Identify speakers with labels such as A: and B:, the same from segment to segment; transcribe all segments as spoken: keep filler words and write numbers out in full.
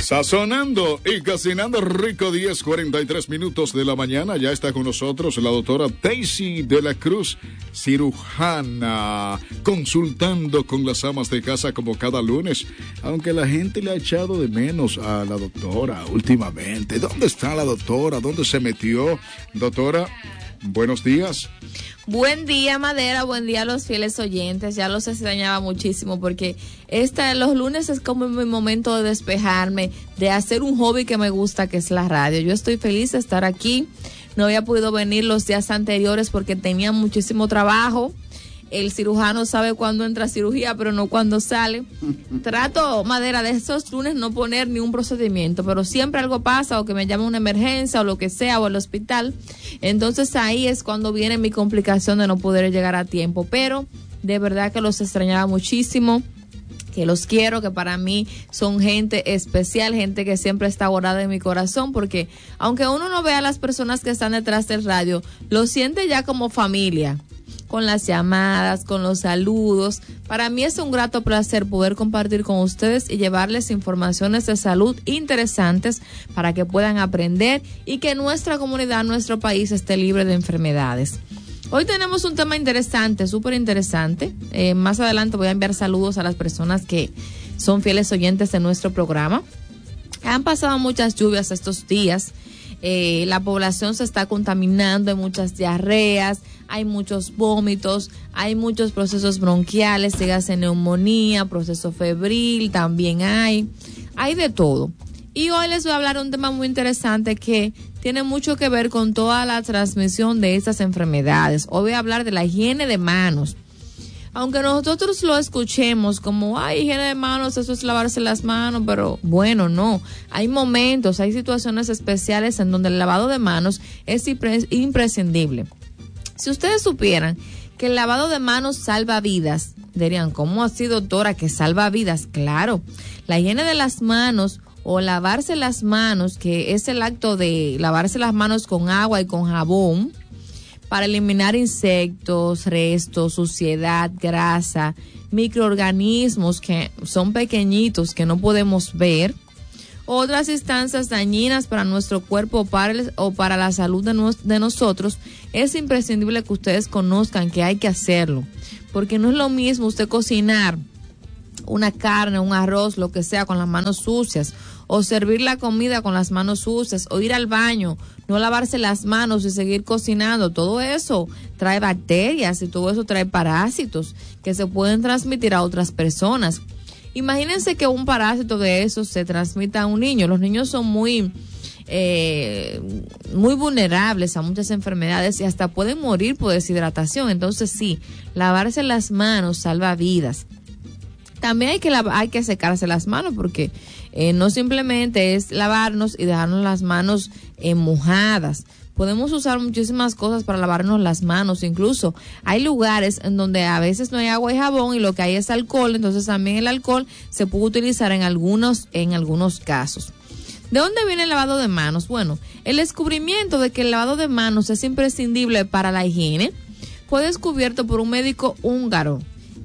A: Sazonando y cocinando rico, diez cuarenta y tres minutos de la mañana. Ya está con nosotros la doctora Daisy de la Cruz, cirujana, consultando con las amas de casa como cada lunes. Aunque la gente le ha echado de menos a la doctora últimamente. ¿Dónde está la doctora? ¿Dónde se metió? Doctora, buenos días.
B: Buen día, Madera, buen día a los fieles oyentes. Ya los extrañaba muchísimo porque esta, los lunes es como mi momento de despejarme, de hacer un hobby que me gusta, que es la radio. Yo estoy feliz de estar aquí. No había podido venir los días anteriores porque tenía muchísimo trabajo. El cirujano sabe cuándo entra a cirugía, pero no cuándo sale. Trato, Madera, de esos lunes no poner ni un procedimiento, pero siempre algo pasa, o que me llama una emergencia, o lo que sea, o el hospital. Entonces ahí es cuando viene mi complicación de no poder llegar a tiempo. Pero de verdad que los extrañaba muchísimo, que los quiero, que para mí son gente especial, gente que siempre está guardada en mi corazón, porque aunque uno no vea a las personas que están detrás del radio, lo siente ya como familia. Con las llamadas, con los saludos. Para mí es un grato placer poder compartir con ustedes y llevarles informaciones de salud interesantes para que puedan aprender y que nuestra comunidad, nuestro país esté libre de enfermedades. Hoy tenemos un tema interesante, súper interesante. Eh, más adelante voy a enviar saludos a las personas que son fieles oyentes de nuestro programa. Han pasado muchas lluvias estos días. Eh, la población se está contaminando, hay muchas diarreas, hay muchos vómitos, hay muchos procesos bronquiales, dígase neumonía, proceso febril, también hay, hay de todo. Y hoy les voy a hablar de un tema muy interesante que tiene mucho que ver con toda la transmisión de estas enfermedades. Hoy voy a hablar de la higiene de manos. Aunque nosotros lo escuchemos como, ay, higiene de manos, eso es lavarse las manos, pero bueno, no. Hay momentos, hay situaciones especiales en donde el lavado de manos es impre- imprescindible. Si ustedes supieran que el lavado de manos salva vidas, dirían, ¿cómo así, doctora, que salva vidas? Claro, la higiene de las manos o lavarse las manos, que es el acto de lavarse las manos con agua y con jabón, para eliminar insectos, restos, suciedad, grasa, microorganismos que son pequeñitos que no podemos ver, otras instancias dañinas para nuestro cuerpo o para, el, o para la salud de, nos, de nosotros. Es imprescindible que ustedes conozcan que hay que hacerlo, porque no es lo mismo usted cocinar una carne, un arroz, lo que sea, con las manos sucias, o servir la comida con las manos sucias, o ir al baño, no lavarse las manos y seguir cocinando. Todo eso trae bacterias y todo eso trae parásitos que se pueden transmitir a otras personas. Imagínense que un parásito de esos se transmita a un niño. Los niños son muy, eh, muy vulnerables a muchas enfermedades y hasta pueden morir por deshidratación. Entonces sí, lavarse las manos salva vidas. También hay que, lavar, hay que secarse las manos porque eh, no simplemente es lavarnos y dejarnos las manos eh, mojadas. Podemos usar muchísimas cosas para lavarnos las manos. Incluso hay lugares en donde a veces no hay agua y jabón y lo que hay es alcohol. Entonces también el alcohol se puede utilizar en algunos, en algunos casos. ¿De dónde viene el lavado de manos? Bueno, el descubrimiento de que el lavado de manos es imprescindible para la higiene fue descubierto por un médico húngaro,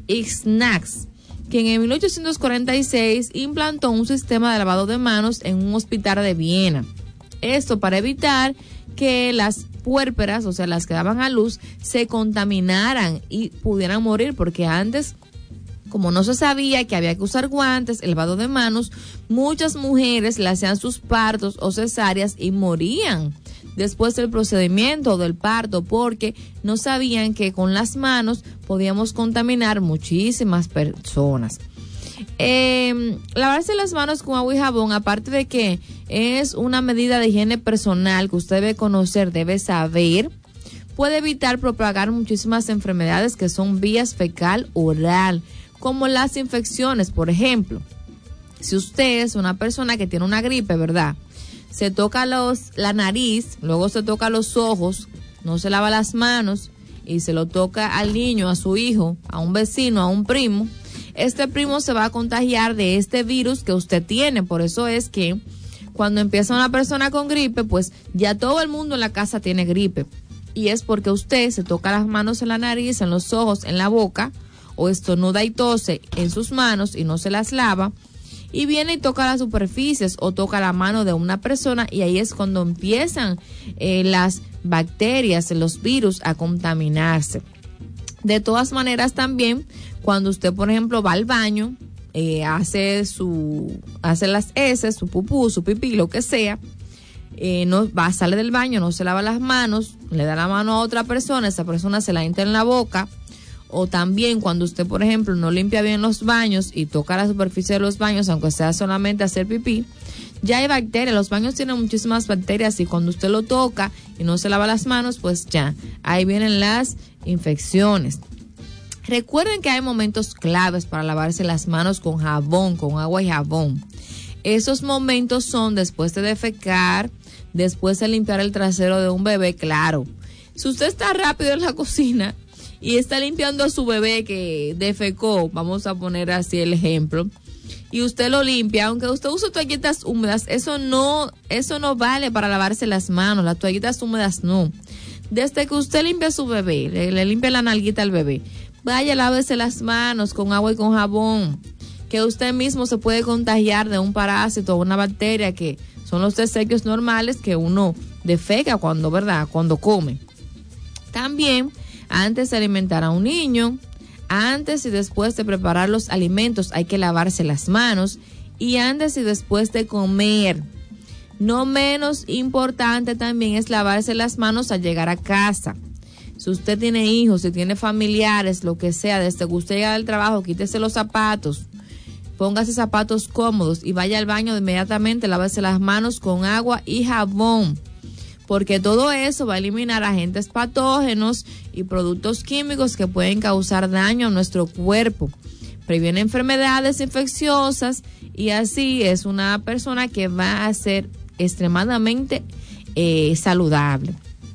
B: Ixnax, quien en mil ochocientos cuarenta y seis implantó un sistema de lavado de manos en un hospital de Viena. Esto para evitar que las puérperas, o sea, las que daban a luz, se contaminaran y pudieran morir, porque antes, como no se sabía que había que usar guantes, el lavado de manos, muchas mujeres le hacían sus partos o cesáreas y morían después del procedimiento del parto, porque no sabían que con las manos podíamos contaminar muchísimas personas. Eh, lavarse las manos con agua y jabón, aparte de que es una medida de higiene personal que usted debe conocer, debe saber, puede evitar propagar muchísimas enfermedades que son vías fecal oral, como las infecciones. Por ejemplo, si usted es una persona que tiene una gripe, ¿verdad?, se toca los, la nariz, luego se toca los ojos, no se lava las manos y se lo toca al niño, a su hijo, a un vecino, a un primo, este primo se va a contagiar de este virus que usted tiene. Por eso es que cuando empieza una persona con gripe, pues ya todo el mundo en la casa tiene gripe. Y es porque usted se toca las manos en la nariz, en los ojos, en la boca, o estornuda y tose en sus manos y no se las lava. y viene y toca las superficies o toca la mano de una persona, y ahí es cuando empiezan eh, las bacterias, los virus a contaminarse. De todas maneras, también cuando usted, por ejemplo, va al baño, eh, hace su hace las heces, su pupú, su pipí, lo que sea, eh, no va, sale del baño, no se lava las manos, le da la mano a otra persona, esa persona se la entra en la boca. O también cuando usted, por ejemplo, no limpia bien los baños y toca la superficie de los baños, aunque sea solamente hacer pipí, ya hay bacterias. Los baños tienen muchísimas bacterias y cuando usted lo toca y no se lava las manos, pues ya, ahí vienen las infecciones. Recuerden que hay momentos claves para lavarse las manos con jabón, con agua y jabón. Esos momentos son después de defecar, después de limpiar el trasero de un bebé, claro. Si usted está rápido en la cocina y está limpiando a su bebé que defecó, vamos a poner así el ejemplo, y usted lo limpia, aunque usted use toallitas húmedas, eso no, eso no vale para lavarse las manos, las toallitas húmedas no. Desde que usted limpia a su bebé, le, le limpia la nalguita al bebé, vaya, lávese las manos con agua y con jabón, que usted mismo se puede contagiar de un parásito o una bacteria que son los desechos normales que uno defeca cuando, ¿verdad?, cuando come. También, antes de alimentar a un niño, antes y después de preparar los alimentos hay que lavarse las manos, y antes y después de comer. No menos importante también es lavarse las manos al llegar a casa. Si usted tiene hijos, si tiene familiares, lo que sea, desde que usted llega del trabajo, quítese los zapatos, póngase zapatos cómodos y vaya al baño inmediatamente, lávese las manos con agua y jabón, porque todo eso va a eliminar agentes patógenos y productos químicos que pueden causar daño a nuestro cuerpo. Previene enfermedades infecciosas y así es una persona que va a ser extremadamente eh, saludable.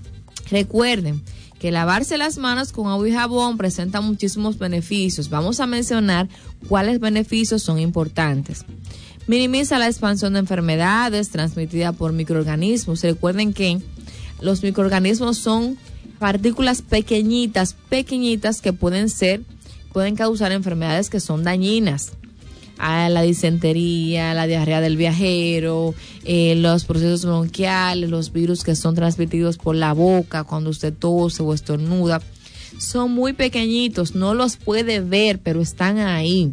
B: Recuerden que lavarse las manos con agua y jabón presenta muchísimos beneficios. Vamos a mencionar cuáles beneficios son importantes. Minimiza la expansión de enfermedades transmitidas por microorganismos. Recuerden que los microorganismos son partículas pequeñitas, pequeñitas que pueden ser, pueden causar enfermedades que son dañinas. A la disentería, la diarrea del viajero, eh, los procesos bronquiales, los virus que son transmitidos por la boca cuando usted tose o estornuda. Son muy pequeñitos, no los puede ver, pero están ahí.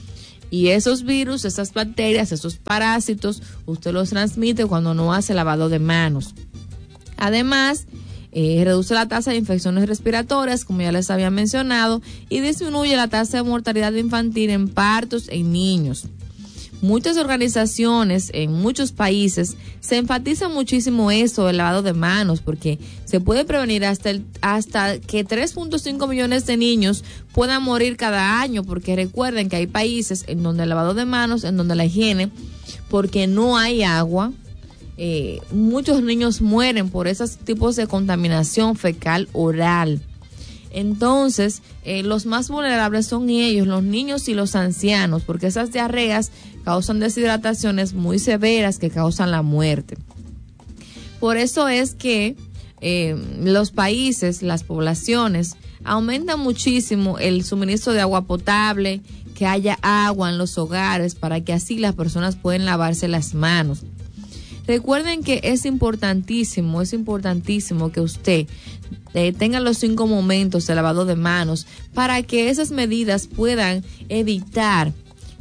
B: Y esos virus, esas bacterias, esos parásitos, usted los transmite cuando no hace lavado de manos. Además, eh, reduce la tasa de infecciones respiratorias, como ya les había mencionado, y disminuye la tasa de mortalidad infantil en partos en niños. Muchas organizaciones en muchos países se enfatiza muchísimo eso del lavado de manos, porque se puede prevenir hasta el, hasta que tres punto cinco millones de niños puedan morir cada año, porque recuerden que hay países en donde el lavado de manos, en donde la higiene, porque no hay agua, eh, muchos niños mueren por esos tipos de contaminación fecal oral. Entonces, eh, los más vulnerables son ellos, los niños y los ancianos, porque esas diarreas causan deshidrataciones muy severas que causan la muerte. Por eso es que eh, los países, las poblaciones, aumentan muchísimo el suministro de agua potable, que haya agua en los hogares para que así las personas puedan lavarse las manos. Recuerden que es importantísimo, es importantísimo que usted eh, tenga los cinco momentos de lavado de manos para que esas medidas puedan evitar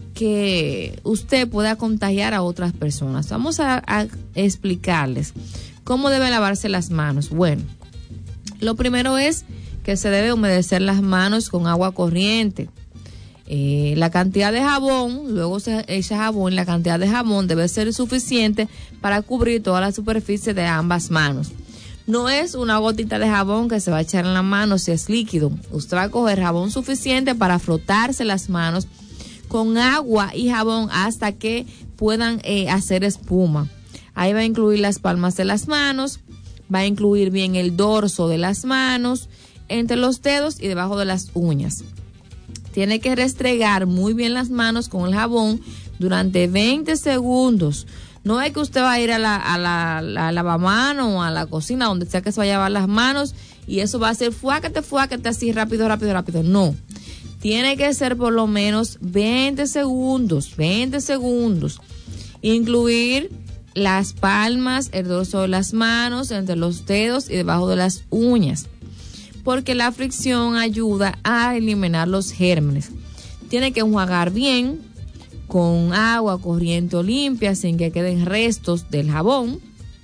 B: que usted pueda contagiar a otras personas. Vamos a, a explicarles cómo debe lavarse las manos. Bueno, lo primero es que se debe humedecer las manos con agua corriente. Eh, la cantidad de jabón, luego se echa jabón, la cantidad de jabón debe ser suficiente para cubrir toda la superficie de ambas manos. No es una gotita de jabón que se va a echar en la mano si es líquido. Usted va a coger jabón suficiente para frotarse las manos con agua y jabón hasta que puedan eh, hacer espuma. Ahí va a incluir las palmas de las manos, va a incluir bien el dorso de las manos, entre los dedos y debajo de las uñas. Tiene que restregar muy bien las manos con el jabón durante veinte segundos. No es que usted va a ir a la, a la, la lavamano o a la cocina, donde sea que se vaya a lavar las manos, y eso va a ser fuácate, fuácate así rápido, rápido, rápido. No. Tiene que ser por lo menos veinte segundos, veinte segundos. Incluir las palmas, el dorso de las manos, entre los dedos y debajo de las uñas, porque la fricción ayuda a eliminar los gérmenes. Tiene que enjuagar bien con agua corriente o limpia sin que queden restos del jabón,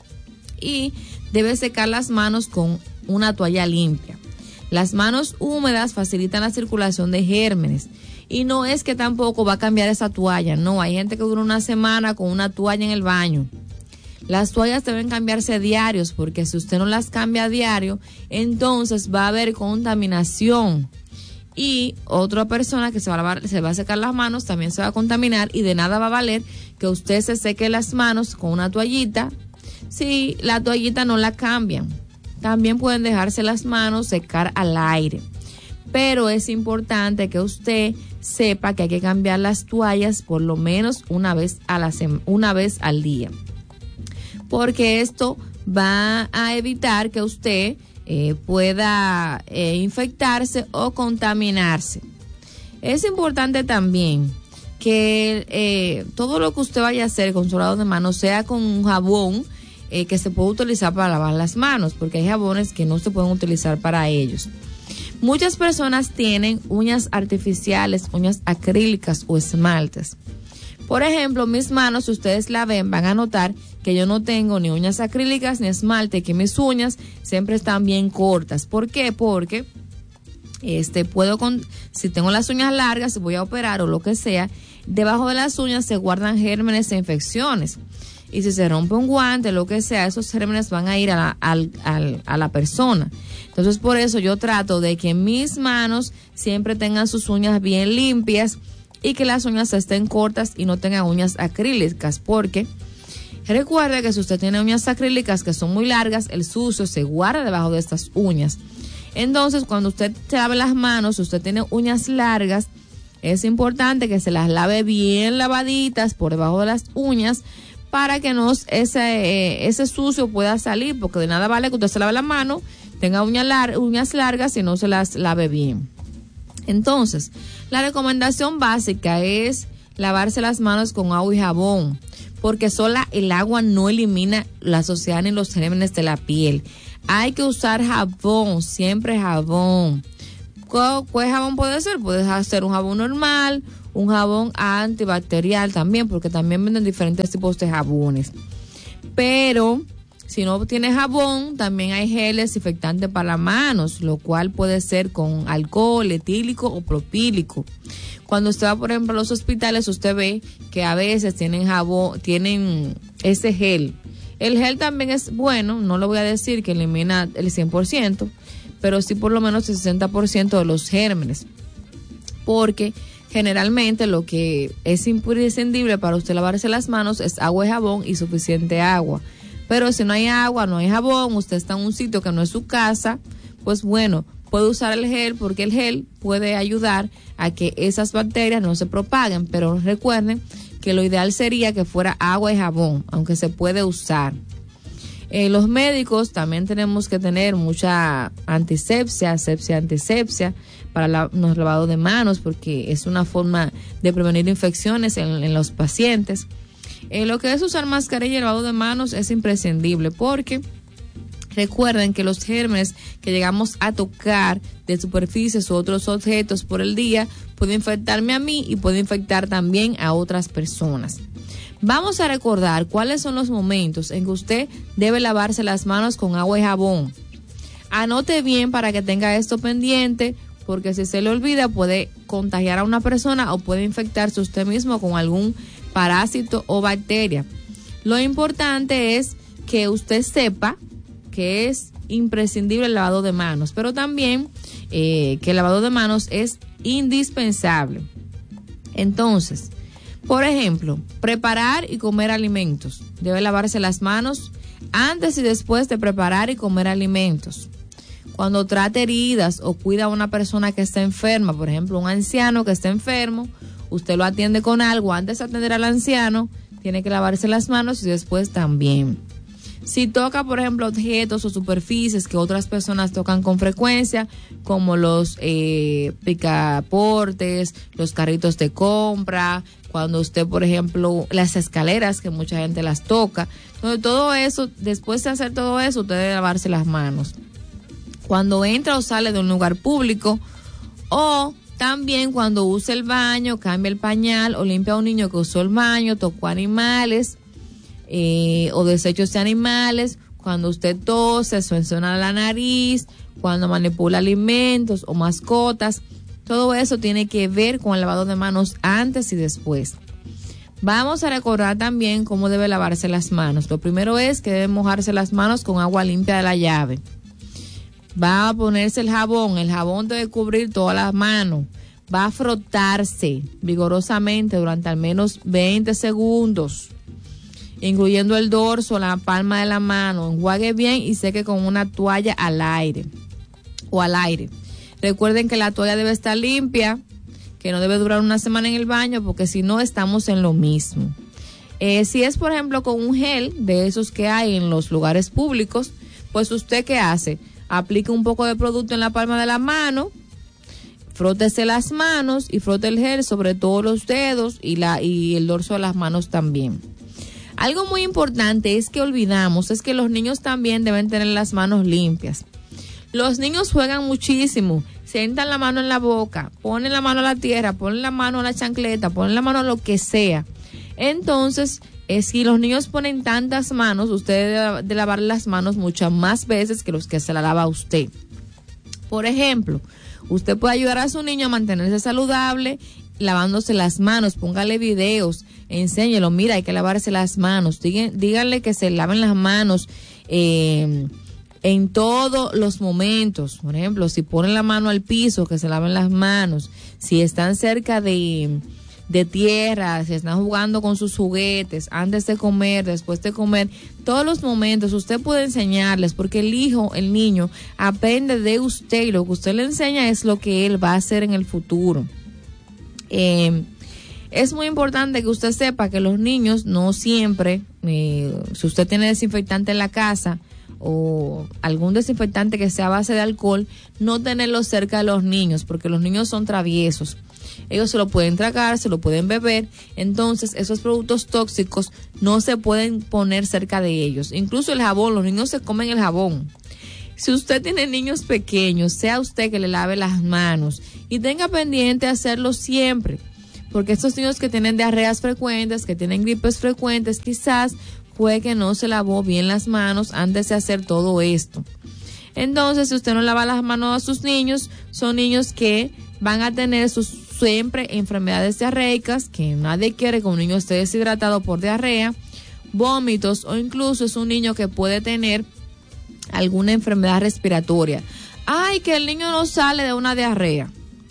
B: y debe secar las manos con una toalla limpia. Las manos húmedas facilitan la circulación de gérmenes, y no es que tampoco va a cambiar esa toalla, no, hay gente que dura una semana con una toalla en el baño. Las toallas deben cambiarse diarios, porque si usted no las cambia a diario, entonces va a haber contaminación. Y otra persona que se va a lavar, se va a secar las manos, también se va a contaminar, y de nada va a valer que usted se seque las manos con una toallita si la toallita no la cambian. También pueden dejarse las manos secar al aire. Pero es importante que usted sepa que hay que cambiar las toallas por lo menos una vez a la sema, una vez al día, porque esto va a evitar que usted eh, pueda eh, infectarse o contaminarse. Es importante también que eh, todo lo que usted vaya a hacer con su lavado de manos sea con un jabón eh, que se puede utilizar para lavar las manos, porque hay jabones que no se pueden utilizar para ellos. Muchas personas tienen uñas artificiales, uñas acrílicas o esmaltes. Por ejemplo, mis manos, si ustedes la ven, van a notar que yo no tengo ni uñas acrílicas ni esmalte, que mis uñas siempre están bien cortas. ¿Por qué? Porque este puedo con, si tengo las uñas largas, si voy a operar o lo que sea, debajo de las uñas se guardan gérmenes e infecciones. Y si se rompe un guante, lo que sea, esos gérmenes van a ir a la, a, a, a la persona. Entonces, por eso yo trato de que mis manos siempre tengan sus uñas bien limpias y que las uñas estén cortas y no tengan uñas acrílicas, porque recuerde que si usted tiene uñas acrílicas que son muy largas, el sucio se guarda debajo de estas uñas. Entonces, cuando usted se lave las manos, si usted tiene uñas largas, es importante que se las lave bien lavaditas por debajo de las uñas, para que no ese, eh, ese sucio pueda salir, porque de nada vale que usted se lave la mano, tenga uñas, lar uñas largas y no se las lave bien. Entonces, la recomendación básica es lavarse las manos con agua y jabón, porque sola el agua no elimina la suciedad ni los gérmenes de la piel. Hay que usar jabón, siempre jabón. ¿Cuál jabón puede ser? Puedes hacer un jabón normal, un jabón antibacterial también, porque también venden diferentes tipos de jabones. Pero si no tiene jabón, también hay geles desinfectantes para las manos, lo cual puede ser con alcohol etílico o propílico. Cuando usted va, por ejemplo, a los hospitales, usted ve que a veces tienen jabón, tienen ese gel. El gel también es bueno, no le voy a decir que elimina el cien por ciento, pero sí por lo menos el sesenta por ciento de los gérmenes, porque generalmente lo que es imprescindible para usted lavarse las manos es agua y jabón y suficiente agua. Pero si no hay agua, no hay jabón, usted está en un sitio que no es su casa, pues bueno, puede usar el gel, porque el gel puede ayudar a que esas bacterias no se propaguen. Pero recuerden que lo ideal sería que fuera agua y jabón, aunque se puede usar. Eh, los médicos también tenemos que tener mucha antisepsia, asepsia, antisepsia para la, los lavados de manos, porque es una forma de prevenir infecciones en, en los pacientes. Eh, lo que es usar mascarilla y lavado de manos es imprescindible, porque recuerden que los gérmenes que llegamos a tocar de superficies u otros objetos por el día pueden infectarme a mí y puede infectar también a otras personas. Vamos a recordar cuáles son los momentos en que usted debe lavarse las manos con agua y jabón. Anote bien para que tenga esto pendiente, porque si se le olvida puede contagiar a una persona o puede infectarse usted mismo con algún parásito o bacteria. Lo importante es que usted sepa que es imprescindible el lavado de manos, pero también eh, que el lavado de manos es indispensable. Entonces, por ejemplo, preparar y comer alimentos. Debe lavarse las manos antes y después de preparar y comer alimentos. Cuando trate heridas o cuida a una persona que está enferma, por ejemplo, un anciano que está enfermo, usted lo atiende con algo. Antes de atender al anciano, tiene que lavarse las manos y después también. Si toca, por ejemplo, objetos o superficies que otras personas tocan con frecuencia, como los eh, picaportes, los carritos de compra, cuando usted, por ejemplo, las escaleras, que mucha gente las toca. Entonces, todo eso, después de hacer todo eso, usted debe lavarse las manos. Cuando entra o sale de un lugar público, o también cuando use el baño, cambia el pañal o limpia a un niño que usó el baño, tocó animales, Eh, o desechos de animales, cuando usted tose, suena la nariz, cuando manipula alimentos o mascotas, todo eso tiene que ver con el lavado de manos antes y después. Vamos a recordar también cómo debe lavarse las manos. Lo primero es que debe mojarse las manos con agua limpia de la llave. Va a ponerse el jabón, el jabón debe cubrir todas las manos. Va a frotarse vigorosamente durante al menos veinte segundos. Incluyendo el dorso, la palma de la mano. Enjuague bien y seque con una toalla al aire o al aire. Recuerden que la toalla debe estar limpia, que no debe durar una semana en el baño, porque si no estamos en lo mismo. Eh, si es, por ejemplo, con un gel de esos que hay en los lugares públicos, pues usted ¿qué hace? Aplica un poco de producto en la palma de la mano, frótese las manos y frote el gel sobre todos los dedos y, la, y el dorso de las manos también. Algo muy importante es que olvidamos, es que los niños también deben tener las manos limpias. Los niños juegan muchísimo, sientan la mano en la boca, ponen la mano a la tierra, ponen la mano a la chancleta, ponen la mano a lo que sea. Entonces, eh, si los niños ponen tantas manos, usted debe de lavar las manos muchas más veces que los que se la lava usted. Por ejemplo, usted puede ayudar a su niño a mantenerse saludable lavándose las manos, póngale videos, enséñelo, mira, hay que lavarse las manos, Dígan, díganle que se laven las manos eh, en todos los momentos. Por ejemplo, si ponen la mano al piso, que se laven las manos. Si están cerca de, de tierra, si están jugando con sus juguetes, antes de comer, después de comer, todos los momentos usted puede enseñarles, porque el hijo, el niño, aprende de usted y lo que usted le enseña es lo que él va a hacer en el futuro. Eh, es muy importante que usted sepa que los niños no siempre, eh, si usted tiene desinfectante en la casa o algún desinfectante que sea a base de alcohol, no tenerlo cerca de los niños, porque los niños son traviesos. Ellos se lo pueden tragar, se lo pueden beber, entonces esos productos tóxicos no se pueden poner cerca de ellos. Incluso el jabón, los niños se comen el jabón. Si usted tiene niños pequeños, sea usted que le lave las manos y tenga pendiente hacerlo siempre, porque estos niños que tienen diarreas frecuentes, que tienen gripes frecuentes, quizás fue que no se lavó bien las manos antes de hacer todo esto. Entonces, si usted no lava las manos a sus niños, son niños que van a tener sus siempre enfermedades diarreicas, que nadie quiere que un niño esté deshidratado por diarrea, vómitos, o incluso es un niño que puede tener alguna enfermedad respiratoria. Ay, que el niño no sale de una diarrea.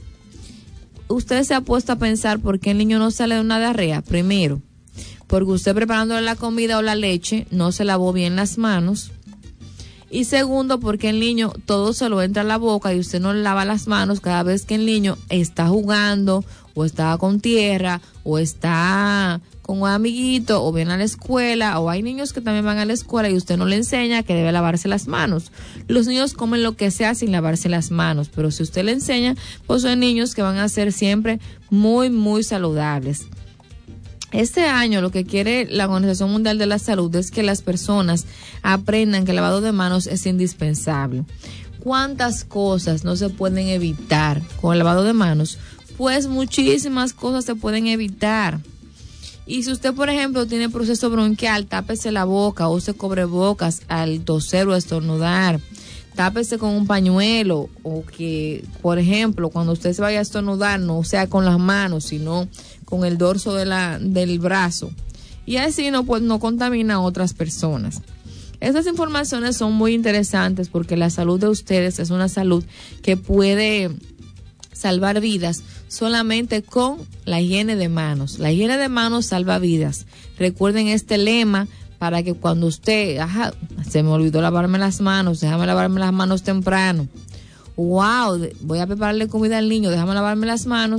B: Usted se ha puesto a pensar por qué el niño no sale de una diarrea. Primero, porque usted preparándole la comida o la leche no se lavó bien las manos. Y segundo, porque el niño todo se lo entra a la boca y usted no le lava las manos cada vez que el niño está jugando o está con tierra o está con un amiguito o viene a la escuela, o hay niños que también van a la escuela y usted no le enseña que debe lavarse las manos. Los niños comen lo que sea sin lavarse las manos, pero si usted le enseña, pues son niños que van a ser siempre muy, muy saludables. Este año lo que quiere la Organización Mundial de la Salud es que las personas aprendan que el lavado de manos es indispensable. ¿Cuántas cosas no se pueden evitar con el lavado de manos? Pues muchísimas cosas se pueden evitar. Y si usted, por ejemplo, tiene proceso bronquial, tápese la boca, use cubrebocas al toser o estornudar. Tápese con un pañuelo, o que, por ejemplo, cuando usted se vaya a estornudar, no sea con las manos, sino con el dorso de la, del brazo. Y así no, pues, no contamina a otras personas. Estas informaciones son muy interesantes porque la salud de ustedes es una salud que puede salvar vidas solamente con la higiene de manos. La higiene de manos salva vidas. Recuerden este lema para que cuando usted, ajá, se me olvidó lavarme las manos, déjame lavarme las manos temprano. Wow, voy a prepararle comida al niño, déjame lavarme las manos.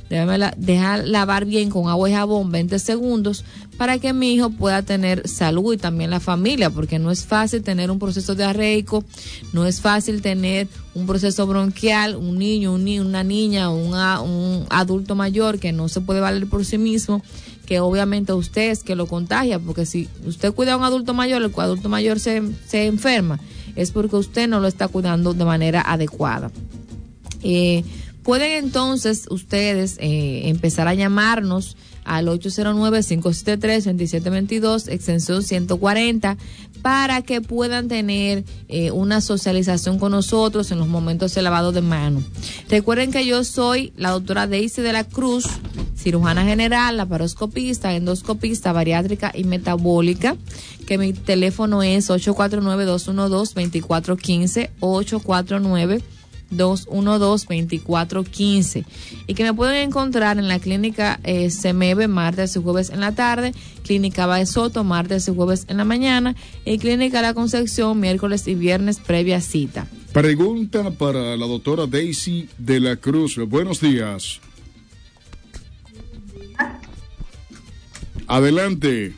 B: déjame la, dejar lavar bien con agua y jabón veinte segundos para que mi hijo pueda tener salud y también la familia, porque no es fácil tener un proceso diarreico, no es fácil tener un proceso bronquial, un niño, un ni, una niña, una, un adulto mayor que no se puede valer por sí mismo, que obviamente usted es que lo contagia, porque si usted cuida a un adulto mayor, el adulto mayor se, se enferma, es porque usted no lo está cuidando de manera adecuada. Eh, pueden entonces ustedes eh, empezar a llamarnos al ocho cero nueve, cinco siete tres, dos siete dos dos, extensión ciento cuarenta, para que puedan tener eh, una socialización con nosotros en los momentos de lavado de mano. Recuerden que yo soy la doctora Daisy de la Cruz, cirujana general, laparoscopista, endoscopista, bariátrica y metabólica, que mi teléfono es ocho cuatro nueve, dos uno dos, dos cuatro uno cinco, ocho cuatro nueve, dos uno dos, dos cuatro uno cinco, y que me pueden encontrar en la clínica eh, Semeve martes y jueves en la tarde, clínica Baesoto martes y jueves en la mañana, y clínica La Concepción miércoles y viernes previa cita.
A: Pregunta para la doctora Daisy de la Cruz. Buenos días. Adelante.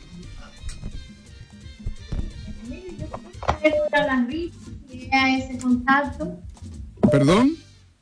C: Ese contacto.
A: ¿Perdón?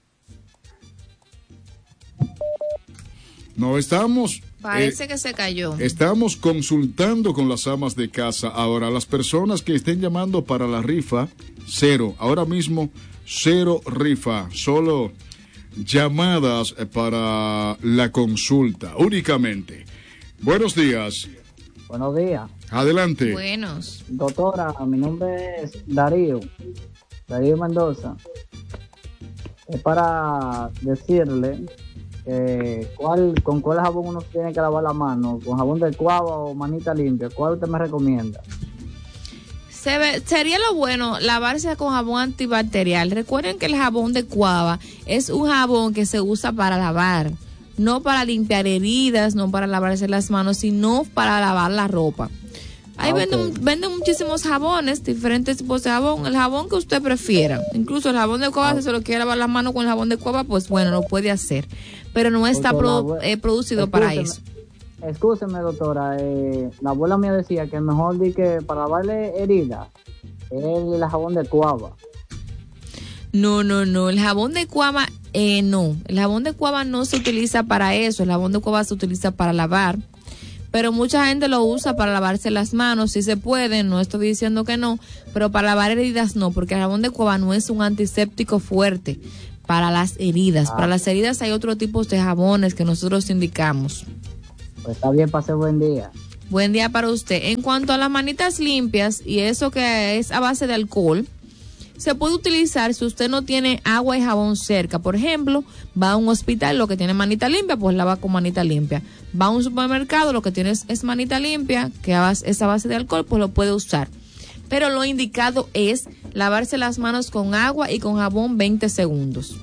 A: No, estamos...
B: Parece
A: eh,
B: que se cayó.
A: Estamos consultando con las amas de casa. Ahora, las personas que estén llamando para la rifa, cero. Ahora mismo, cero rifa. Solo llamadas para la consulta, únicamente. Buenos días.
D: Buenos días.
A: Adelante.
B: Buenos.
D: Doctora, mi nombre es Darío. Darío Mendoza. Es para decirle eh, cuál, con cuál jabón uno tiene que lavar la mano, con jabón de cuava o manita limpia. ¿Cuál usted me recomienda?
B: Se ve, sería lo bueno lavarse con jabón antibacterial. Recuerden que el jabón de cuava es un jabón que se usa para lavar, no para limpiar heridas, no para lavarse las manos, sino para lavar la ropa. Ahí okay. venden, venden muchísimos jabones, diferentes tipos de jabón, el jabón que usted prefiera. Incluso el jabón de cuava, okay. si se lo quiere lavar las manos con el jabón de cuava, pues bueno, lo puede hacer. Pero no está pro, eh, producido Escúcheme, para eso.
D: Escúcheme, doctora, eh, la abuela mía decía que mejor di que para lavarle heridas es el jabón de cuava.
B: No, no, no, el jabón de cuava, eh, no. El jabón de cuava no se utiliza para eso, el jabón de cuava se utiliza para lavar. Pero mucha gente lo usa para lavarse las manos, si se puede, no estoy diciendo que no, pero para lavar heridas no, porque el jabón de cuava no es un antiséptico fuerte para las heridas. Ah. Para las heridas hay otros tipos de jabones que nosotros indicamos.
D: Pues está bien, pase buen día.
B: Buen día para usted. En cuanto a las manitas limpias y eso que es a base de alcohol, se puede utilizar si usted no tiene agua y jabón cerca. Por ejemplo, va a un hospital, lo que tiene manita limpia, pues lava con manita limpia. Va a un supermercado, lo que tiene es, es manita limpia, que es a base de alcohol, pues lo puede usar. Pero lo indicado es lavarse las manos con agua y con jabón veinte segundos.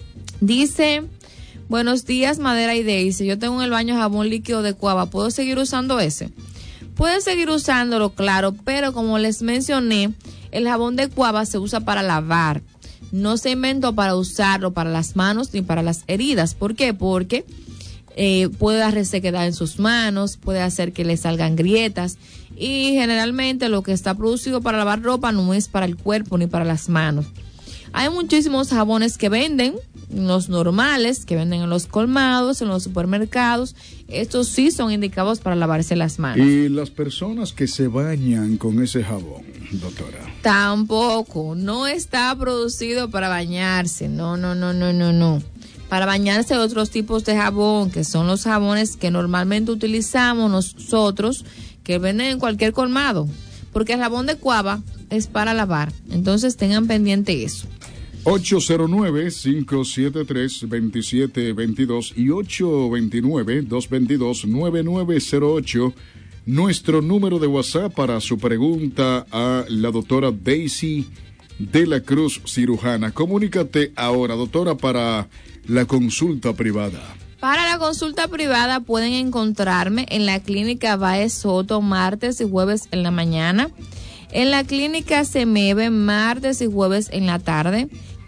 B: Dice, buenos días, Madera y Daisy. Yo tengo en el baño jabón líquido de cuava. ¿Puedo seguir usando ese? Puede seguir usándolo, claro, pero como les mencioné, el jabón de cuava se usa para lavar. No se inventó para usarlo para las manos ni para las heridas. ¿Por qué? Porque eh, puede dar resequedad en sus manos, puede hacer que le salgan grietas. Y generalmente lo que está producido para lavar ropa no es para el cuerpo ni para las manos. Hay muchísimos jabones que venden, los normales, que venden en los colmados, en los supermercados. Estos sí son indicados para lavarse las manos.
A: ¿Y las personas que se bañan con ese jabón, doctora?
B: Tampoco, no está producido para bañarse, no, no, no, no, no, no. Para bañarse hay otros tipos de jabón, que son los jabones que normalmente utilizamos nosotros, que venden en cualquier colmado, porque el jabón de cuava es para lavar, entonces tengan pendiente eso.
A: ocho cero nueve, cinco siete tres, dos siete dos dos y ocho dos nueve, dos dos dos, nueve nueve cero ocho, nuestro número de WhatsApp para su pregunta a la doctora Daisy de la Cruz, cirujana. Comunícate ahora, doctora, para la consulta privada.
B: Para la consulta privada pueden encontrarme en la clínica Baesoto martes y jueves en la mañana, en la clínica Semeve martes y jueves en la tarde,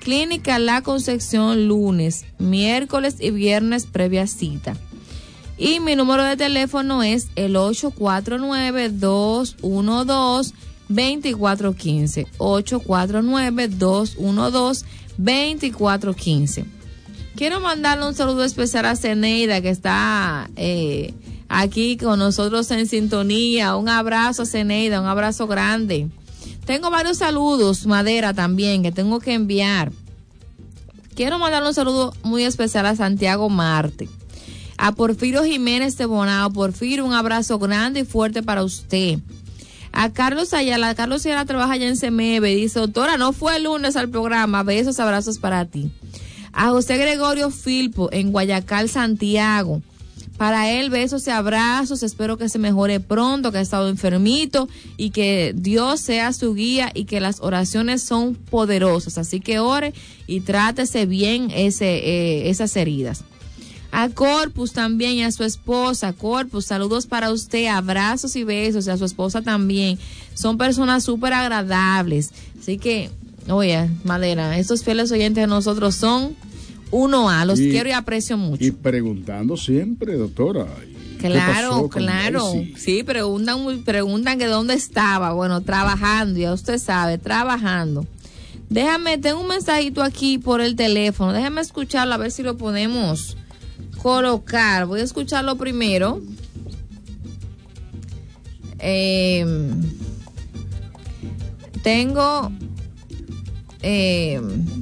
B: Clínica La Concepción, lunes, miércoles y viernes previa cita. Y mi número de teléfono es el ocho cuatro nueve, dos uno dos, dos cuatro uno cinco. ocho cuatro nueve, dos uno dos, dos cuatro uno cinco. Quiero mandarle un saludo especial a Zeneida, que está eh, aquí con nosotros en sintonía. Un abrazo, Zeneida, un abrazo grande. Tengo varios saludos, Madera, también, que tengo que enviar. Quiero mandarle un saludo muy especial a Santiago Marte, a Porfirio Jiménez de Bonao. Porfirio, un abrazo grande y fuerte para usted. A Carlos Ayala, Carlos Ayala trabaja allá en C M B, dice, doctora, no fue el lunes al programa, besos, abrazos para ti. A José Gregorio Filpo en Guayacal, Santiago, para él besos y abrazos, espero que se mejore pronto, que ha estado enfermito y que Dios sea su guía y que las oraciones son poderosas, así que ore y trátese bien ese, eh, esas heridas. A Corpus también y a su esposa. Corpus, saludos para usted, abrazos y besos, y a su esposa también. Son personas súper agradables. Así que, oye, Madera, estos fieles oyentes de nosotros son uno A, los y, quiero y aprecio mucho.
A: Y preguntando siempre, doctora.
B: Claro, claro. Sí, preguntan, preguntan que dónde estaba. Bueno, trabajando, ya usted sabe, trabajando. Déjame, tengo un mensajito aquí por el teléfono. Déjame escucharlo, a ver si lo podemos colocar. Voy a escucharlo primero. Eh, tengo eh,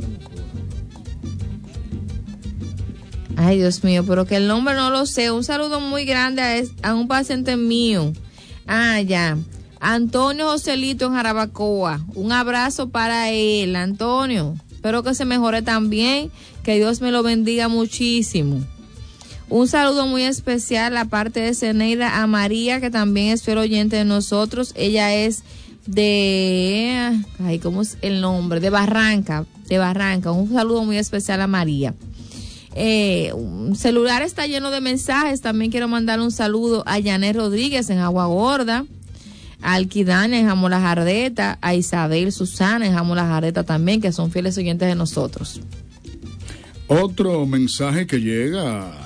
B: ay, Dios mío, pero que el nombre no lo sé. Un saludo muy grande a, es, a un paciente mío. Ah, ya. Antonio Joselito en Jarabacoa. Un abrazo para él, Antonio. Espero que se mejore también. Que Dios me lo bendiga muchísimo. Un saludo muy especial aparte de Zeneida a María, que también es fiel oyente de nosotros. Ella es de, ay, ¿cómo es el nombre? De Barranca, de Barranca. Un saludo muy especial a María. Eh, un celular está lleno de mensajes. También quiero mandarle un saludo a Yanet Rodríguez en Agua Gorda, a Alquidana en Jamón La Jardeta, a Isabel Susana en Jamón La Jardeta también, que son fieles oyentes de nosotros.
A: Otro mensaje que llega.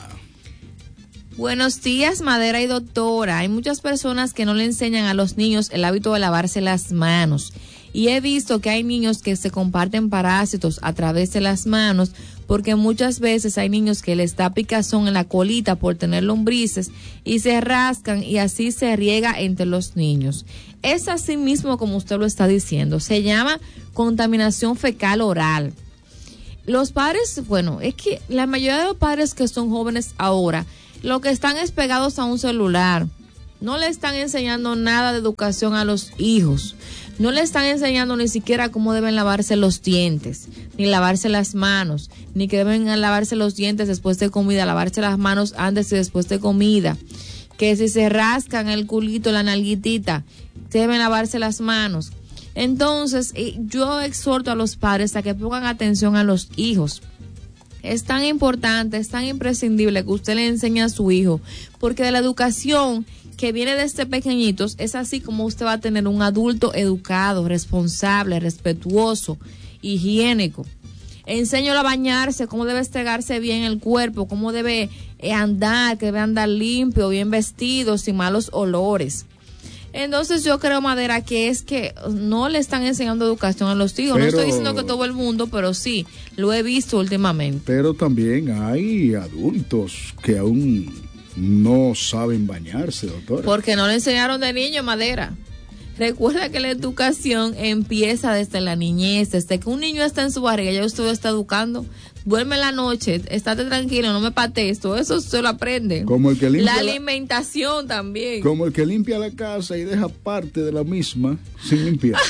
B: Buenos días, Madera y doctora. Hay muchas personas que no le enseñan a los niños el hábito de lavarse las manos. Y he visto que hay niños que se comparten parásitos a través de las manos, porque muchas veces hay niños que les da picazón en la colita por tener lombrices y se rascan y así se riega entre los niños. Es así mismo como usted lo está diciendo. Se llama contaminación fecal oral. Los padres, bueno, es que la mayoría de los padres que son jóvenes ahora, lo que están es pegados a un celular. No le están enseñando nada de educación a los hijos. No le están enseñando ni siquiera cómo deben lavarse los dientes, ni lavarse las manos, ni que deben lavarse los dientes después de comida, lavarse las manos antes y después de comida. Que si se rascan el culito, la nalguitita, deben lavarse las manos. Entonces, yo exhorto a los padres a que pongan atención a los hijos. Es tan importante, es tan imprescindible que usted le enseñe a su hijo, porque de la educación que viene desde pequeñitos es así como usted va a tener un adulto educado, responsable, respetuoso, higiénico. Enséñalo a bañarse, cómo debe estregarse bien el cuerpo, cómo debe andar, que debe andar limpio, bien vestido, sin malos olores. Entonces yo creo, Madera, que es que no le están enseñando educación a los hijos. Pero, no estoy diciendo que todo el mundo, pero sí, lo he visto últimamente.
A: Pero también hay adultos que aún no saben bañarse, doctora.
B: Porque no le enseñaron de niño, Madera. Recuerda que la educación empieza desde la niñez, desde que un niño está en su barriga, ya usted lo está educando. Duerme en la noche, estate tranquilo, no me patees, todo eso se lo aprende.
A: Como el que limpia
B: la alimentación la, también.
A: Como el que limpia la casa y deja parte de la misma sin limpiar.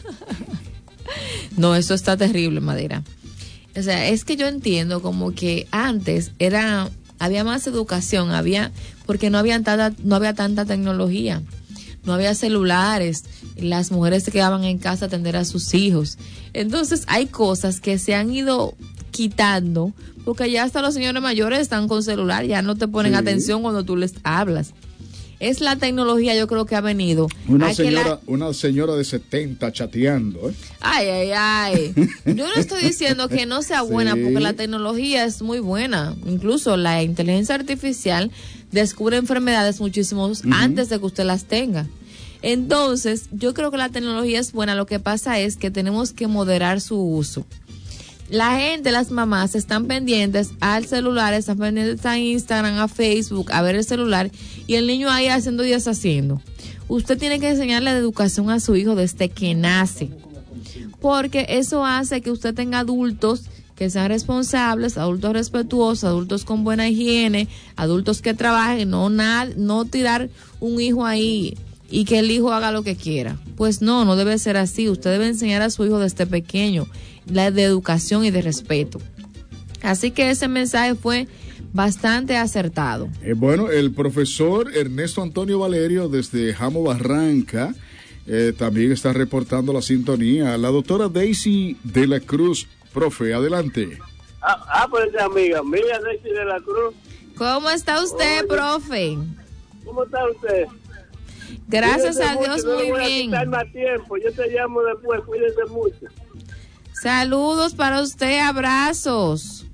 B: No, eso está terrible, Madera. O sea, es que yo entiendo como que antes era, había más educación, había, porque no había tanta, no había tanta tecnología. No había celulares, las mujeres se quedaban en casa a atender a sus hijos. Entonces hay cosas que se han ido quitando, porque ya hasta los señores mayores están con celular, ya no te ponen sí. atención cuando tú les hablas. es la tecnología, yo creo que ha venido.
A: Una
B: a que
A: señora,
B: la-
A: una señora de setenta chateando, ¿eh?
B: Ay, ay, ay. Yo no estoy diciendo que no sea buena,
A: Sí.
B: porque la tecnología es muy buena. Incluso la inteligencia artificial descubre enfermedades muchísimo
A: Ujú.
B: antes de que usted las tenga. Entonces, yo creo que la tecnología es buena. Lo que pasa es que tenemos que moderar su uso. La gente, las mamás, están pendientes al celular, están pendientes a Instagram, a Facebook, a ver el celular, y el niño ahí haciendo y deshaciendo. Usted tiene que enseñarle de educación a su hijo desde que nace, porque eso hace que usted tenga adultos que sean responsables, adultos respetuosos, adultos con buena higiene, adultos que trabajen, no, nada, no tirar un hijo ahí y que el hijo haga lo que quiera. Pues no, no debe ser así. Usted debe enseñar a su hijo desde pequeño la de educación y de respeto. Así que ese mensaje fue bastante acertado.
A: Eh, bueno, el profesor Ernesto Antonio Valerio desde Jamo Barranca eh, también está reportando la sintonía. La doctora Daisy de la Cruz, profe, adelante.
E: Ah, ah, pues esa amiga mía, Daisy de la Cruz.
B: ¿Cómo está usted,
E: Oye.
B: profe?
E: ¿Cómo está usted?
B: Gracias
E: Cuídese
B: a
E: mucho,
B: Dios,
E: no le
B: muy
E: voy a
B: bien.
E: quitar más tiempo. Yo te llamo después, cuídese mucho.
B: Saludos para usted, abrazos.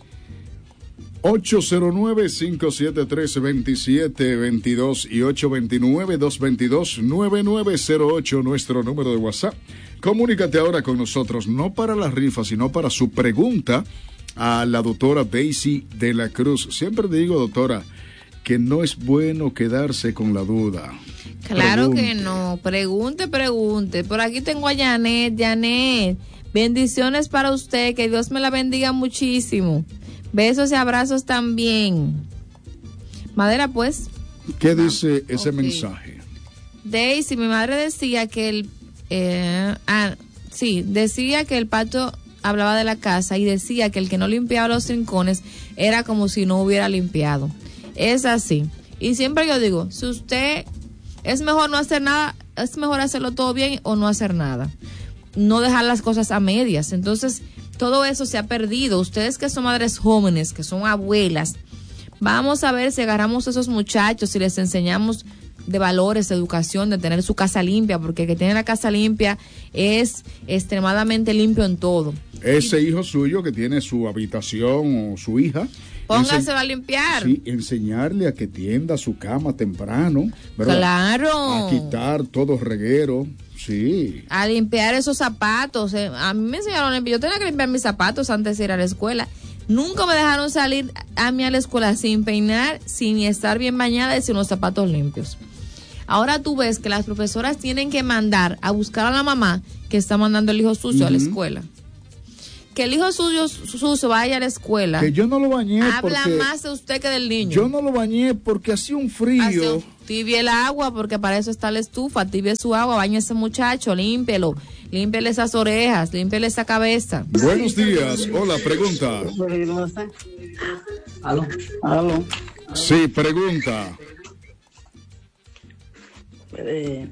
A: ocho cero nueve, cinco siete tres, dos siete dos dos y ocho dos nueve, dos dos dos, nueve nueve cero ocho, nuestro número de WhatsApp. Comunícate ahora con nosotros, no para la rifa, sino para su pregunta a la doctora Daisy de la Cruz. Siempre digo, doctora, que no es bueno quedarse con la duda.
B: Claro
A: Pregunte.
B: que no. Pregunte, pregunte. Por aquí tengo a Janet. Janet, bendiciones para usted. Que Dios me la bendiga muchísimo. Besos y abrazos también. Madera, pues.
A: ¿Qué dice ese
B: ok.
A: mensaje?
B: Daisy, mi madre decía que el... Eh, ah, sí, decía que el pato hablaba de la casa y decía que el que no limpiaba los rincones era como si no hubiera limpiado. Es así. Y siempre yo digo, si usted es mejor no hacer nada, es mejor hacerlo todo bien o no hacer nada. No dejar las cosas a medias. Entonces, todo eso se ha perdido. Ustedes que son madres jóvenes, que son abuelas, vamos a ver si agarramos a esos muchachos y les enseñamos de valores, de educación, de tener su casa limpia, porque el que tiene la casa limpia es extremadamente limpio en todo.
A: Ese hijo suyo que tiene su habitación o su hija,
B: Póngaselo
A: ense-
B: a limpiar.
A: sí, enseñarle a que tienda su cama temprano, ¿verdad?
B: Claro.
A: A quitar todo reguero, sí.
B: A limpiar esos zapatos. eh. A mí me enseñaron a limpiar. Yo tenía que limpiar mis zapatos antes de ir a la escuela. Nunca me dejaron salir a mí a la escuela sin peinar, sin estar bien bañada y sin los zapatos limpios. Ahora tú ves que las profesoras tienen que mandar a buscar a la mamá que está mandando el hijo sucio a la
A: Ujú.
B: escuela. Que el hijo suyo sucio vaya a la escuela.
A: Que yo no lo bañé
B: Habla
A: porque
B: más de usted que del niño.
A: yo no lo bañé porque hacía un frío.
B: Hace- Tibie el agua, porque para eso está la estufa. Tibie su agua, bañe ese muchacho, límpielo. Límpiele esas orejas, límpiele esa cabeza.
A: Buenos días. Hola, pregunta.
D: Aló. Aló.
A: Sí, pregunta.
D: Eh,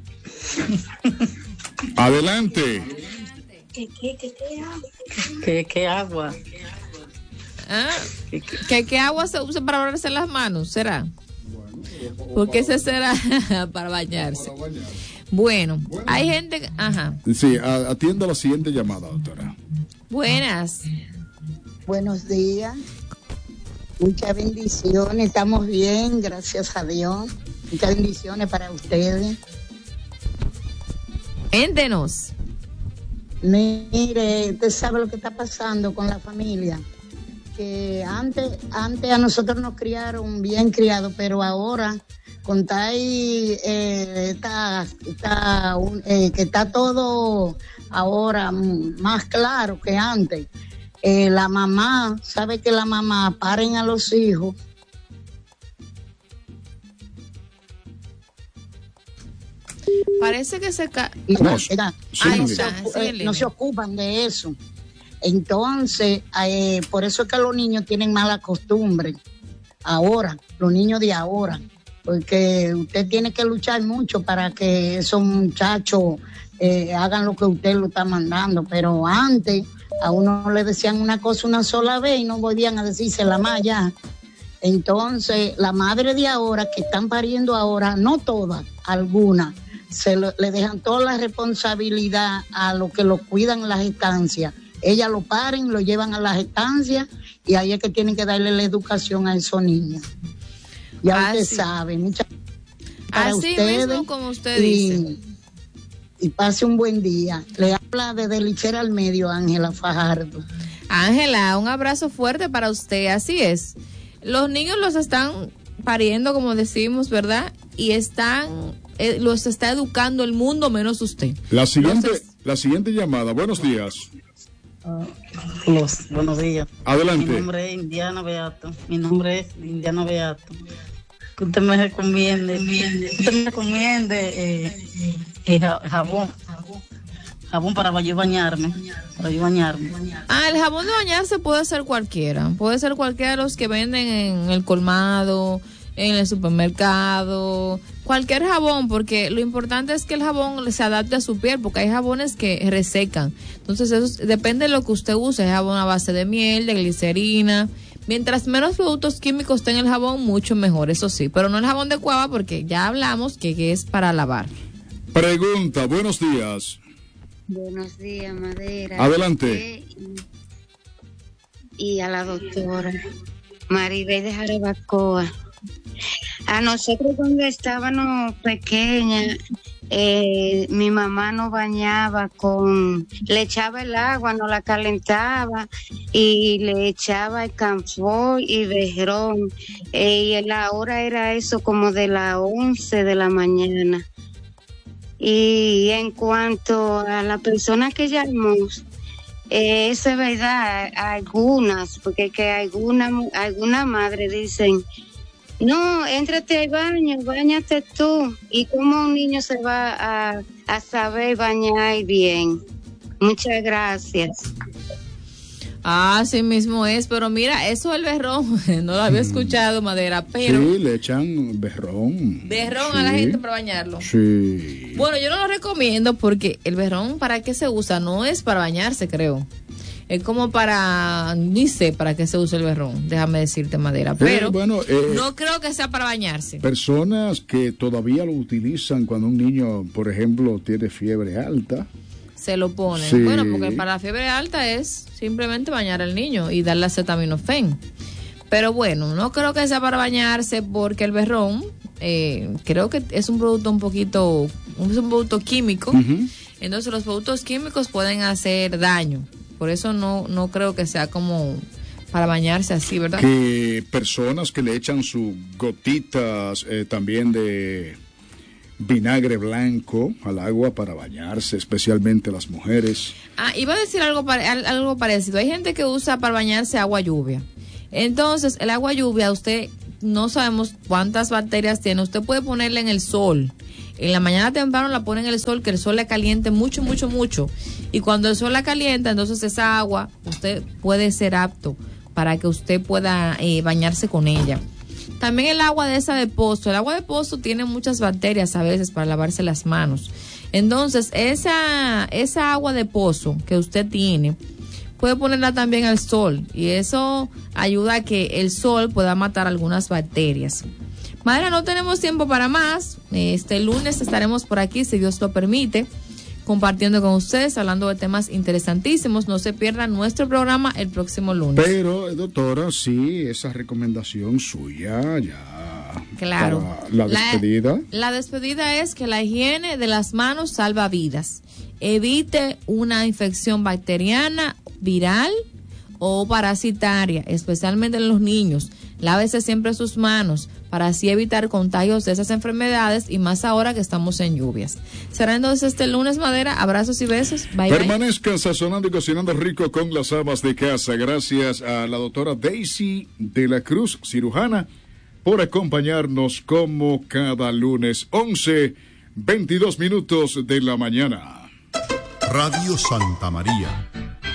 A: Adelante.
C: ¿Qué, qué, qué, qué hago?
D: ¿Qué, qué agua?
B: ¿Ah? ¿Que qué agua se usa para lavarse las manos? ¿Será? Porque ese será para bañarse. Bueno, hay gente que... Ajá.
A: Sí, a- atienda la siguiente llamada, doctora.
B: Buenas.
F: Buenos días. Muchas bendiciones. Estamos bien, gracias a Dios. Muchas bendiciones para ustedes.
B: Éntenos.
F: Mire, usted sabe lo que está pasando con la familia. Que antes, antes a nosotros nos criaron bien criados, pero ahora con tal eh, está, está un- eh, que está todo ahora mm, más claro que antes. Eh, la mamá, sabe que la mamá paren a los hijos.
B: Parece que se... Ca...
F: Y
A: No,
F: no,
A: sí,
F: mira,
A: sí,
F: no,
A: sí.
F: se,
B: Ah,
F: ocu-
B: sí,
F: eh,
B: en
F: no se
B: línea.
F: ocupan de eso. Entonces, eh, por eso es que los niños tienen mala costumbre. Ahora, los niños de ahora. Porque usted tiene que luchar mucho para que esos muchachos eh, hagan lo que usted lo está mandando. Pero antes, a uno le decían una cosa una sola vez y no volvían a decírsela más ya. Entonces, la madre de ahora, que están pariendo ahora, no todas, algunas, se lo, le dejan toda la responsabilidad a los que lo cuidan en las estancias. Ellas lo paren, lo llevan a las estancias y ahí es que tienen que darle la educación a esos niños. Ya
B: Así.
F: usted sabe. Muchas para
B: Así
F: ustedes
B: mismo como usted
F: y,
B: dice.
F: Y pase un buen día. Le habla desde Lichera al Medio, Ángela Fajardo.
B: Ángela, un abrazo fuerte para usted. Así es. Los niños los están pariendo, como decimos, ¿verdad? Y están, eh, los está educando el mundo menos usted.
A: La siguiente,
B: Entonces,
A: la siguiente llamada. Buenos días.
G: Los, buenos días.
A: Adelante.
G: Mi nombre es Indiana Beato. Mi nombre es Indiana Beato. Que usted me recomiende, usted me recomiende eh, eh, jabón, jabón para yo bañarme, para yo bañarme.
B: Ah, el jabón de bañarse puede ser cualquiera. Puede ser cualquiera de los que venden en el colmado, en el supermercado, cualquier jabón, porque lo importante es que el jabón se adapte a su piel, porque hay jabones que resecan. Entonces eso depende de lo que usted use. Hay jabón a base de miel, de glicerina. Mientras menos productos químicos tenga el jabón, mucho mejor, eso sí. Pero no el jabón de cuava, porque ya hablamos que, que es para lavar.
A: Pregunta, buenos días.
C: Buenos días, Madera.
A: Adelante.
C: Y a la doctora Maribel de Jarabacoa. A nosotros cuando estábamos pequeñas, eh, mi mamá nos bañaba con, le echaba el agua, nos la calentaba y le echaba el camphor y berrón. Eh, y la hora era eso como de las once de la mañana. Y en cuanto a la persona que llamó, eh, eso es verdad, algunas, porque que algunas alguna madre dicen, no, éntrate al baño, báñate tú. ¿Y cómo un niño se va a, a saber bañar bien? Muchas gracias.
B: Ah, sí mismo es, pero mira, eso del berrón, no lo había escuchado, Madera, pero...
A: Sí, le echan berrón.
B: Berrón
A: Sí.
B: a la gente para bañarlo.
A: Sí.
B: Bueno, yo no lo recomiendo porque el berrón, ¿para qué se usa? No es para bañarse, creo. Es como para, ni sé para qué se usa el berrón, déjame decirte, Madera, pero
A: Eh, bueno, eh,
B: no creo que sea para bañarse.
A: Personas que todavía lo utilizan cuando un niño, por ejemplo, tiene fiebre alta.
B: Se lo ponen.
A: Sí.
B: Bueno, porque para la fiebre alta es simplemente bañar al niño y darle acetaminofén. Pero bueno, no creo que sea para bañarse porque el berrón, eh, creo que es un producto un poquito, es un producto químico.
A: Uh-huh.
B: Entonces los productos químicos pueden hacer daño. Por eso no, no creo que sea como para bañarse así, ¿verdad?
A: Que personas que le echan sus gotitas eh, también de vinagre blanco al agua para bañarse, especialmente las mujeres.
B: Ah, iba a decir algo, pare- al- algo parecido. Hay gente que usa para bañarse agua lluvia. Entonces, el agua lluvia, usted no sabemos cuántas bacterias tiene. Usted puede ponerla en el sol. En la mañana temprano la pone en el sol, que el sol la caliente mucho, mucho, mucho. Y cuando el sol la calienta, entonces esa agua, usted puede ser apto para que usted pueda eh, bañarse con ella. También el agua de esa de pozo. El agua de pozo tiene muchas bacterias a veces para lavarse las manos. Entonces, esa, esa agua de pozo que usted tiene, puede ponerla también al sol. Y eso ayuda a que el sol pueda matar algunas bacterias. Madre, no tenemos tiempo para más. Este lunes estaremos por aquí, si Dios lo permite, compartiendo con ustedes, hablando de temas interesantísimos. No se pierdan nuestro programa el próximo lunes.
A: Pero, doctora, sí, esa recomendación suya ya.
B: Claro.
A: Para la despedida.
B: La, la despedida es que la higiene de las manos salva vidas. Evite una infección bacteriana, viral o parasitaria, especialmente en los niños. Lávese siempre sus manos para así evitar contagios de esas enfermedades y más ahora que estamos en lluvias. Será entonces este lunes, Madera. Abrazos y besos. Bye, bye.
A: Permanezcan sazonando y cocinando rico con las amas de casa. Gracias a la doctora Daisy de la Cruz, cirujana, por acompañarnos como cada lunes, once, veintidós minutos de la mañana.
H: Radio Santa María.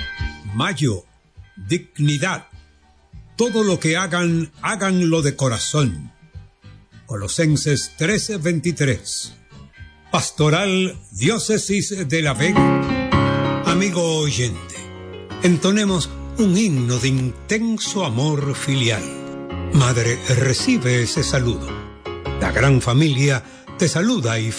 I: Mayo, dignidad. Todo lo que hagan, háganlo de corazón. Colosenses trece veintitrés. Pastoral Diócesis de La Vega. Amigo oyente, entonemos un himno de intenso amor filial. Madre, recibe ese saludo. La gran familia te saluda y